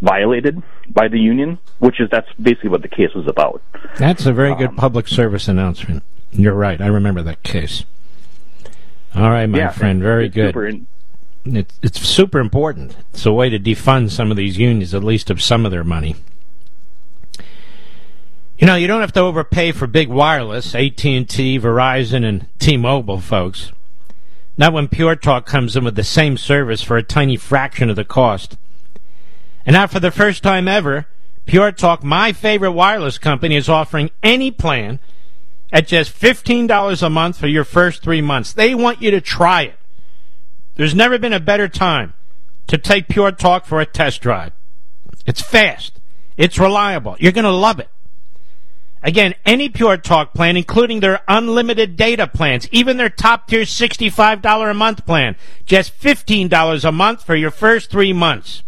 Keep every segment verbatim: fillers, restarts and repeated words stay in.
violated by the union, which is that's basically what the case was about. That's a very good um, public service announcement. You're right. I remember that case. All right, my yeah, friend. Very it's good. Super in- It's, it's super important. It's a way to defund some of these unions, at least of some of their money. You know, you don't have to overpay for big wireless, A T and T, Verizon, and T-Mobile, folks. Not when Pure Talk comes in with the same service for a tiny fraction of the cost. And now for the first time ever, Pure Talk, my favorite wireless company, is offering any plan at just fifteen dollars a month for your first three months. They want you to try it. There's never been a better time to take Pure Talk for a test drive. It's fast. It's reliable. You're going to love it. Again, any Pure Talk plan, including their unlimited data plans, even their top-tier sixty-five dollars a month plan, just fifteen dollars a month for your first three months.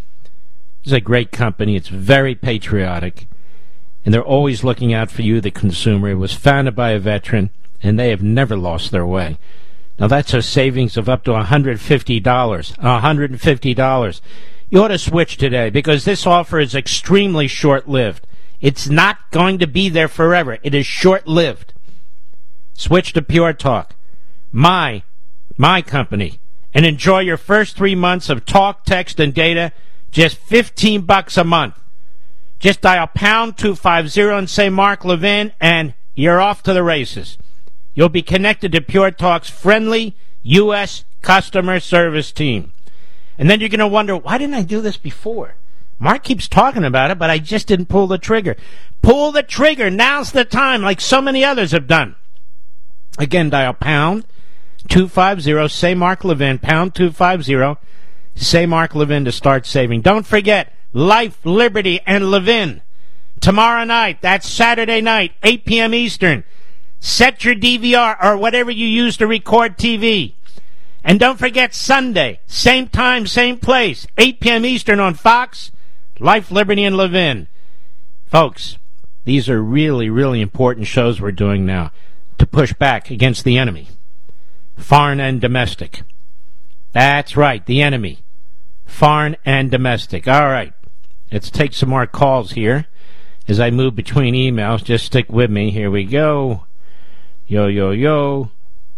It's a great company. It's very patriotic. And they're always looking out for you, the consumer. It was founded by a veteran, and they have never lost their way. Now, that's a savings of up to one hundred fifty dollars. one hundred fifty dollars. You ought to switch today, because this offer is extremely short-lived. It's not going to be there forever. It is short-lived. Switch to Pure Talk, my, my company, and enjoy your first three months of talk, text, and data, just fifteen bucks a month. Just dial pound two fifty and say Mark Levin, and you're off to the races. You'll be connected to Pure Talk's friendly U S customer service team. And then you're going to wonder, why didn't I do this before? Mark keeps talking about it, but I just didn't pull the trigger. Pull the trigger. Now's the time, like so many others have done. Again, dial pound two fifty, say Mark Levin, pound two fifty, say Mark Levin to start saving. Don't forget, Life, Liberty, and Levin. Tomorrow night, that's Saturday night, eight p.m. Eastern. Set your D V R or whatever you use to record T V. And don't forget Sunday, same time, same place, eight p.m. Eastern on Fox, Life, Liberty, and Levin. Folks, these are really, really important shows we're doing now to push back against the enemy, foreign and domestic. That's right, the enemy, foreign and domestic. All right, let's take some more calls here as I move between emails. Just stick with me. Here we go. Yo, yo, yo.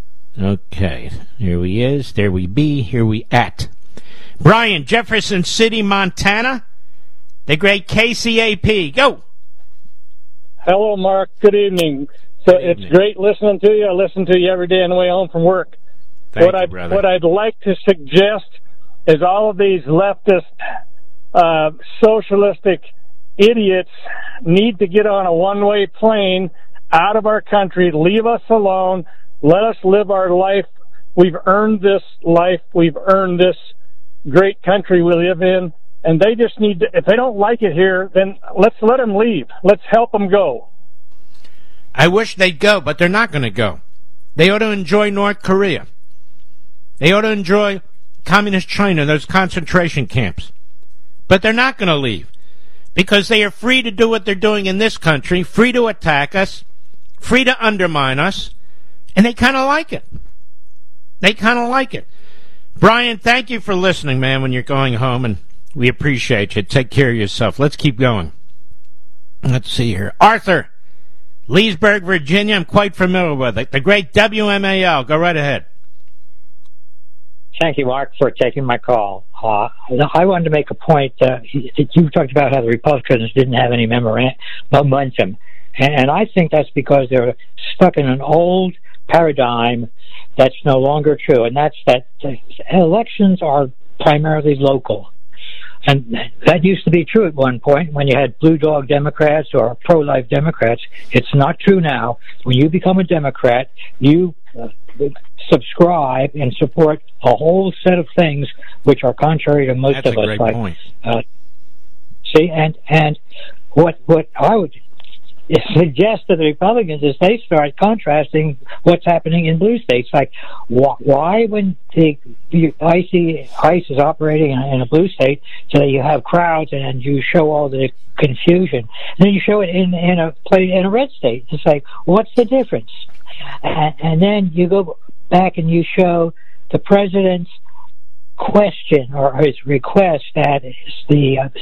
Okay, here we is. There we be. Here we at. Brian, Jefferson City, Montana. The great K C A P. Go. Hello, Mark. Good evening. So Good evening. It's great listening to you. I listen to you every day on the way home from work. Thank what you, I brother. what I'd like to suggest is all of these leftist, uh, socialistic idiots need to get on a one-way plane out of our country, leave us alone, let us live our life. We've earned this life. We've earned this great country we live in. And they just need to, if they don't like it here, then let's let them leave. Let's help them go. I wish they'd go, but they're not going to go. They ought to enjoy North Korea. They ought to enjoy communist China, those concentration camps. But they're not going to leave because they are free to do what they're doing in this country, free to attack us, free to undermine us, and they kind of like it. They kind of like it. Brian, thank you for listening, man, when you're going home, and we appreciate you. Take care of yourself. Let's keep going. Let's see here. Arthur, Leesburg, Virginia. I'm quite familiar with it. The great W M A L. Go right ahead. Thank you, Mark, for taking my call. Uh, I wanted to make a point. Uh, you talked about how the Republicans didn't have any momentum. And I think that's because they're stuck in an old paradigm that's no longer true. And that's that elections are primarily local. And that used to be true at one point when you had blue dog Democrats or pro-life Democrats. It's not true now. When you become a Democrat, you uh, subscribe and support a whole set of things which are contrary to most That's of a us. great like, point. Uh, see, and and what what I would suggest to the Republicans is they start contrasting what's happening in blue states. Like, wh- why when the, the I C, ICE is operating in a blue state, so you have crowds and you show all the confusion, and then you show it in in a play in a red state. It's like, what's the difference? And, and then you go back and you show the president's question or his request that is the uh,